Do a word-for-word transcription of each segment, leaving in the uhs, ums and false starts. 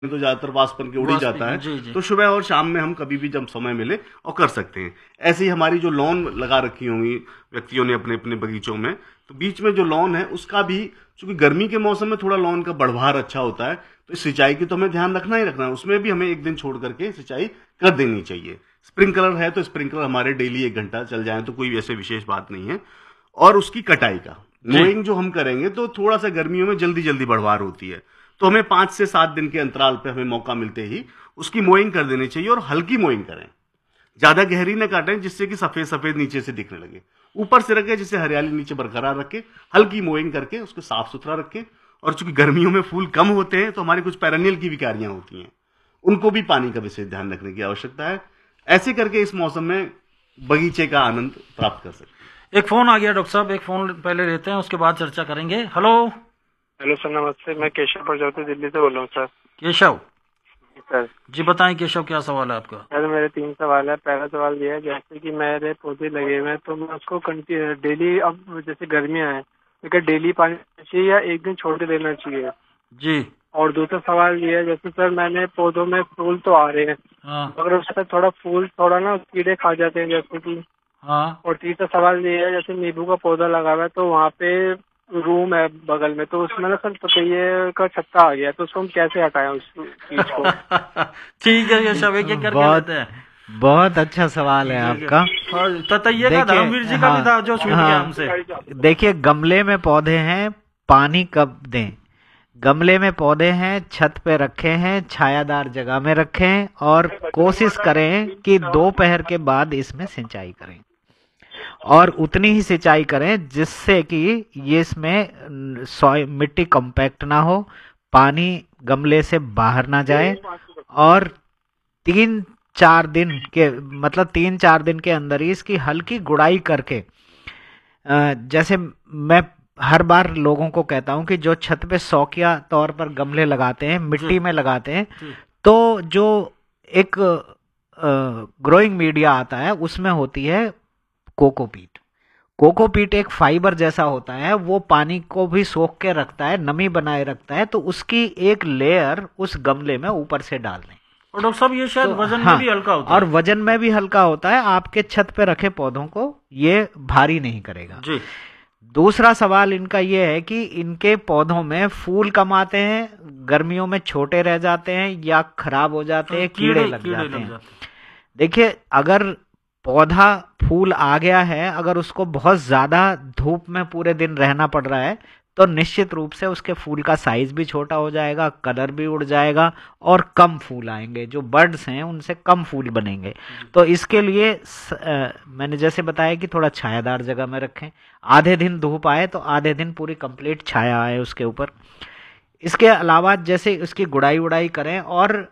तो ज्यादातर वाष्पन के उड़ ही जाता है। जी, जी। तो सुबह और शाम में हम कभी भी जब समय मिले और कर सकते हैं। ऐसे ही हमारी जो लॉन लगा रखी होंगी व्यक्तियों ने अपने अपने बगीचों में, तो बीच में जो लॉन है उसका भी, चूंकि गर्मी के मौसम में थोड़ा लॉन का बढ़वार अच्छा होता है, तो सिंचाई की तो हमें ध्यान रखना ही रखना है, उसमें भी हमें एक दिन छोड़ करके सिंचाई कर देनी चाहिए। स्प्रिंकलर है तो स्प्रिंकलर हमारे डेली एक घंटा चल जाए तो कोई ऐसे विशेष बात नहीं है। और उसकी कटाई का मोइंग जो हम करेंगे तो थोड़ा सा गर्मियों में जल्दी जल्दी बढ़वार होती है, तो हमें पांच से सात दिन के अंतराल पे हमें मौका मिलते ही उसकी मोइंग कर देनी चाहिए। और हल्की मोइंग करें, ज्यादा गहरी न काटें जिससे कि सफेद सफेद नीचे से दिखने लगे, ऊपर से रखे जिससे हरियाली नीचे बरकरार रखे, हल्की मोइंग करके उसको साफ सुथरा रखें। और चूंकि गर्मियों में फूल कम होते हैं तो हमारी कुछ पेरेनियल की विकारियां होती हैं, उनको भी पानी का विशेष ध्यान रखने की आवश्यकता है। ऐसे करके इस मौसम में बगीचे का आनंद प्राप्त कर सकते हैं। एक फोन आ गया डॉक्टर साहब, एक फोन पहले लेते हैं, उसके बाद चर्चा करेंगे। हेलो हेलो सर, नमस्ते। मैं केशव प्रजापति दिल्ली से बोल रहा हूँ सर। केशव सर जी बताएं केशव, क्या सवाल है आपका? सर मेरे तीन सवाल है। पहला सवाल ये है, जैसे कि मेरे पौधे लगे हुए हैं तो मैं उसको डेली, अब जैसे गर्मियाँ हैं तो क्या डेली पानी देना चाहिए या एक दिन छोड़ के देना चाहिए? जी। और दूसरा सवाल ये है, जैसे सर मैंने पौधों में फूल तो आ रहे हैं, हाँ अगर उसका थोड़ा फूल थोड़ा ना कीड़े खा जाते हैं जैसे कि। हाँ। और तीसरा सवाल ये है, जैसे नींबू का पौधा लगा हुआ है तो वहाँ पे रूम है बगल में, तो उसमें ना सर पपैये का छत्ता आ गया, तो उसको हम कैसे हटाएं उस चीज को? ठीक है, ये सब एक एक करके लेते हैं। बहुत अच्छा सवाल है आपका। ततैये का धर्मवीर जी का भी था जो छूट गया हमसे। देखिए, गमले में पौधे हैं, पानी कब दें? गमले में पौधे हैं, छत पे रखे हैं, छायादार जगह में रखें और कोशिश करें कि दोपहर के बाद इसमें सिंचाई करें, और उतनी ही सिंचाई करें जिससे कि ये इसमें सॉइल मिट्टी कॉम्पैक्ट ना हो, पानी गमले से बाहर ना जाए। और तीन चार दिन के मतलब तीन चार दिन के अंदर ही इसकी हल्की गुड़ाई करके, जैसे मैं हर बार लोगों को कहता हूं कि जो छत पे शौकिया तौर पर गमले लगाते हैं, मिट्टी में लगाते हैं, तो जो एक ग्रोइंग मीडिया आता है उसमें होती है कोकोपीट। कोकोपीट एक फाइबर जैसा होता है, वो पानी को भी सोख के रखता है, नमी बनाए रखता है, तो उसकी एक लेयर उस गमले में ऊपर से डाल दें। और डॉक्टर साहब ये शायद तो, वजन हाँ, में भी हल्का होता है। और वजन में भी हल्का होता है, आपके छत पे रखे पौधों को ये भारी नहीं करेगा जी। दूसरा सवाल इनका ये है कि इनके पौधों में फूल कम आते हैं, गर्मियों में छोटे रह जाते हैं या खराब हो जाते हैं, कीड़े लग जाते हैं। देखिए, अगर पौधा फूल आ गया है, अगर उसको बहुत ज्यादा धूप में पूरे दिन रहना पड़ रहा है तो निश्चित रूप से उसके फूल का साइज भी छोटा हो जाएगा, कलर भी उड़ जाएगा और कम फूल आएंगे, जो बर्ड्स हैं उनसे कम फूल बनेंगे। तो इसके लिए स, आ, मैंने जैसे बताया कि थोड़ा छायादार जगह में रखें, आधे दिन धूप आए तो आधे दिन पूरी कंप्लीट छाया आए उसके ऊपर। इसके अलावा जैसे उसकी गुड़ाई उड़ाई करें, और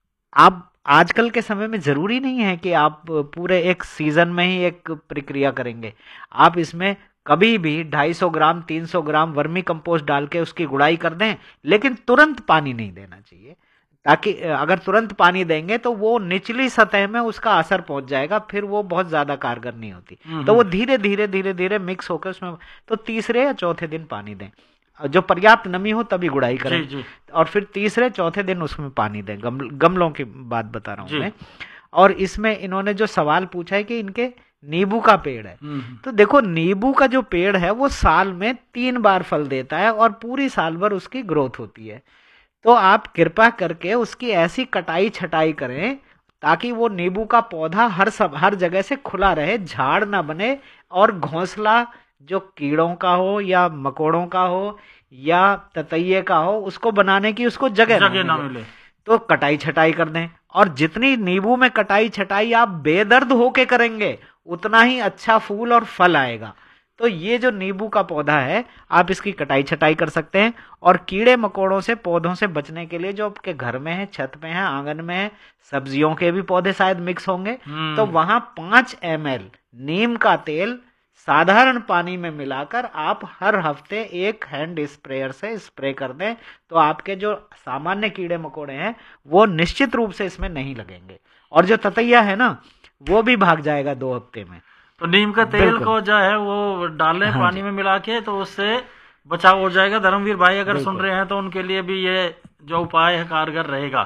आप आजकल के समय में जरूरी नहीं है कि आप पूरे एक सीजन में ही एक प्रक्रिया करेंगे। आप इसमें कभी भी दो सौ पचास ग्राम तीन सौ ग्राम वर्मी कंपोस्ट डाल के उसकी गुड़ाई कर दें, लेकिन तुरंत पानी नहीं देना चाहिए, ताकि अगर तुरंत पानी देंगे तो वो निचली सतह में उसका असर पहुंच जाएगा, फिर वो बहुत ज्यादा कारगर नहीं होती। तो वो धीरे धीरे धीरे धीरे मिक्स होकर उसमें, तो तीसरे या चौथे दिन पानी दें, जो पर्याप्त नमी हो तभी गुड़ाई करें। जी, जी। और फिर तीसरे चौथे दिन उसमें पानी दें। गमल, गमलों की बात बता रहा हूं मैं। और इसमें इन्होंने जो सवाल पूछा है कि इनके नींबू का पेड़ है, तो देखो, नींबू का जो पेड़ है वो साल में तीन बार फल देता है और पूरी साल भर उसकी ग्रोथ होती है। तो आप कृपा करके उसकी ऐसी कटाई छटाई करें ताकि वो नींबू का पौधा हर सब हर जगह से खुला रहे, झाड़ ना बने, और घोंसला जो कीड़ों का हो या मकोड़ों का हो या ततैये का हो, उसको बनाने की उसको जगह, जगह ना मिले। तो कटाई छटाई कर दें, और जितनी नींबू में कटाई छटाई आप बेदर्द होके करेंगे उतना ही अच्छा फूल और फल आएगा। तो ये जो नींबू का पौधा है, आप इसकी कटाई छटाई कर सकते हैं। और कीड़े मकोड़ों से पौधों से बचने के लिए जो आपके घर में है, छत पे है, आंगन में है, सब्जियों के भी पौधे शायद मिक्स होंगे, तो वहां पांच एम एल नीम का तेल साधारण पानी में मिलाकर आप हर हफ्ते एक हैंड स्प्रेयर से स्प्रे कर दें, तो आपके जो सामान्य कीड़े मकोड़े हैं वो निश्चित रूप से इसमें नहीं लगेंगे, और जो ततैया है ना वो भी भाग जाएगा दो हफ्ते में। तो नीम का तेल को जो है वो डालें, हाँ, पानी में मिला के, तो उससे बचाव हो जाएगा। धर्मवीर भाई अगर सुन रहे हैं तो उनके लिए भी ये जो उपाय है कारगर रहेगा।